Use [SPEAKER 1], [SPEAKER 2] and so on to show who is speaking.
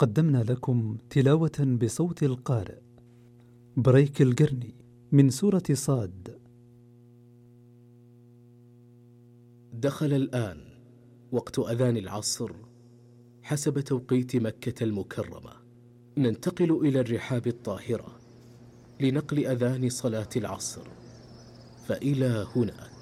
[SPEAKER 1] قدمنا لكم تلاوة بصوت القارئ بريك القرني من سورة صاد.
[SPEAKER 2] دخل الآن وقت أذان العصر حسب توقيت مكة المكرمة. ننتقل إلى الرحاب الطاهرة لنقل أذان صلاة العصر، فإلى هناك.